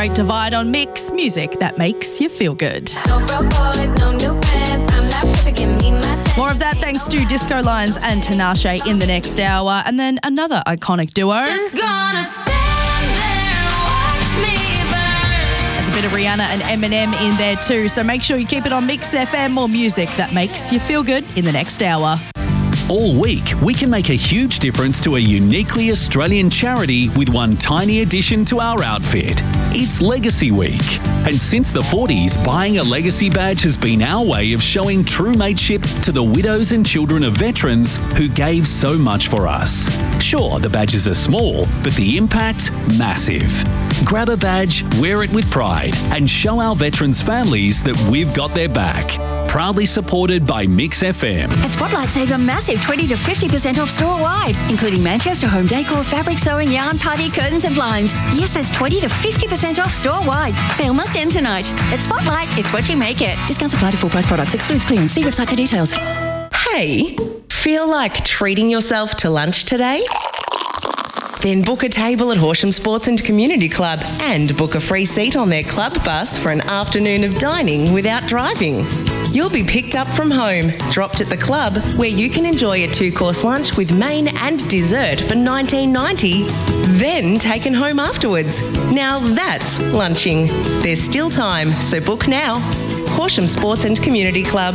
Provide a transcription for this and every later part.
Great Divide on Mix, music that makes you feel good. No broke boys, no new fans. I'm not what you give me my time. More of that thanks to Disco Lines and Tinashe in the next hour. And then another iconic duo. Just gonna stand there and watch me burn. There's a bit of Rihanna and Eminem in there too. So make sure you keep it on Mix FM. More music that makes you feel good in the next hour. All week, we can make a huge difference to a uniquely Australian charity with one tiny addition to our outfit. It's Legacy Week. And since the 40s, buying a Legacy badge has been our way of showing true mateship to the widows and children of veterans who gave so much for us. Sure, the badges are small, but the impact, massive. Grab a badge, wear it with pride, and show our veterans' families that we've got their back. Proudly supported by Mix FM. At Spotlight, save a massive 20 to 50% off store-wide, including Manchester home decor, fabric sewing, yarn, party, curtains and blinds. Yes, that's 20 to 50% off store-wide. Sale must end tonight. At Spotlight, it's what you make it. Discounts apply to full-price products. Excludes clearance. See website for details. Hey, feel like treating yourself to lunch today? Then book a table at Horsham Sports and Community Club and book a free seat on their club bus for an afternoon of dining without driving. You'll be picked up from home, dropped at the club, where you can enjoy a 2-course lunch with main and dessert for $19.90, then taken home afterwards. Now that's lunching. There's still time, so book now. Horsham Sports and Community Club.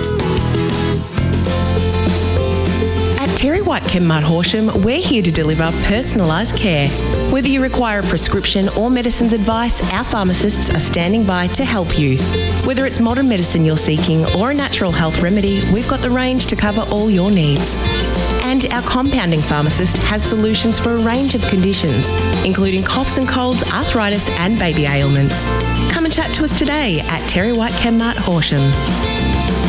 At Terry White Chemmart Horsham, we're here to deliver personalised care. Whether you require a prescription or medicines advice, our pharmacists are standing by to help you. Whether it's modern medicine you're seeking or a natural health remedy, we've got the range to cover all your needs. And our compounding pharmacist has solutions for a range of conditions, including coughs and colds, arthritis and baby ailments. Come and chat to us today at Terry White Chemmart Horsham.